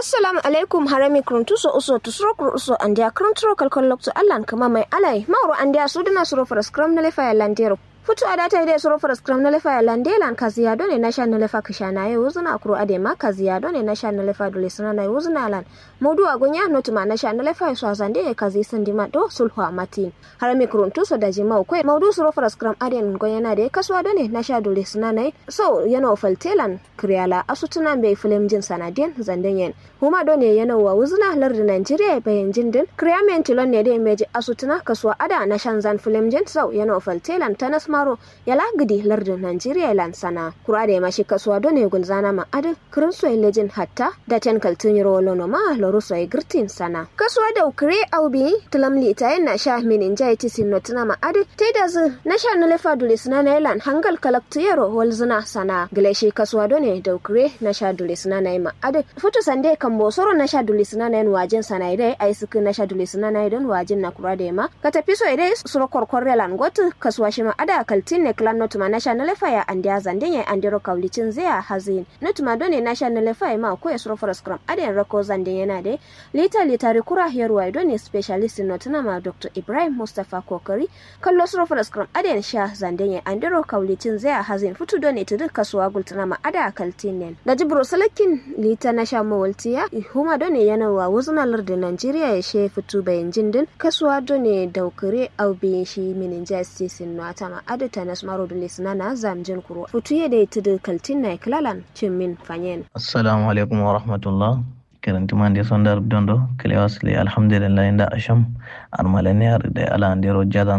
Assalamu alaikum harami kruntuso uso tusuro uso andia krunturo kalkolokto allan kama mai alai mauro andia sudana suro for scrum na lefa ya landero futu adata ide suro for scrum na lefa ya landelan kaziya done na sha na lefa kishana ye uzuna akuru ade ma kaziya done na sha na lefa dole sana na uzuna lan modu agonya notuma na sha na lefa so azande kazi sandima do sulhu amati harami kruntuso daji mau kwe modu suro for scrum ade ngonya na de kaswa done na sha dole sana na so yana ofaltelan kriyala asutuna be film jin sanadien zandenyen huma done yana wa uzuna lardin Nigeria bayan jindin kriyamen tilon ne da meji asutuna kaswa ada na shanzan film jin so yana ofaltelan tanas maro yala gidi lardin Nigeria lan sana kurade mashi kaswa done gulzana ma adu krinso lejin hatta da ten kaltin rolo no ma loruso e girtin sana kaswa da ukre aubi tilamli tayin na sha min injaiti sinotuna ma adu tedazu na sha na lefa dulisna na lan hangal kalaktiyero holzuna sana gileshi kaswa done da ukre na sha dulisna na ma adu futu sande kambo soro na sha dulisna na wajen sana ide ai suku na sha dulisna na don wajen na kurade ma ka tafi so ide suro korkorre lan gotu kaswa shi ma ada kaltin ne clan notuma na sha na lefa ya andia zandenya andiro kaulicin zaya hazin notuma done na sha na lefa ma ko suro for scrum ade rako zandenya na de lita rikura herwa done specialist notuna ma Dr. Ibrahim Mustafa Kokari kallo suro for scrum ade sha zandenya andiro kaulicin zaya hazin futu done tudu kaswa gultuna ma ada kaltin ne da jibro salakin lita na sha mawaltiya huma done yana wa wuzuna lardin Nigeria ya she futu bayan jindin kaswa done daukare aubi shi minin justice nota ma adata nas maro dole sunana zamjin kuro futu ya da tudu kaltin na klalan cimmin fanyen. Assalamu alaikum wa rahmatullah kiranti mande sondar dondo kelewas le alhamdulillah inda asham armalane ar da ala andero jadan